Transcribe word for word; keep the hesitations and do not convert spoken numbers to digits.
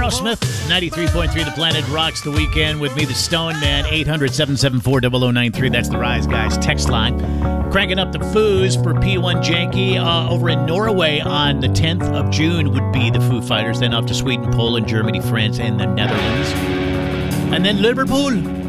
Aerosmith, ninety-three point three The Planet rocks the weekend with me, the Stone Man. Eight hundred, seven seven four, zero zero nine three. That's the Rise Guys text line. Cranking up the foos for P one Janky. Uh, over in Norway on the tenth of June would be the Foo Fighters. Then off to Sweden, Poland, Germany, France, and the Netherlands. And then Liverpool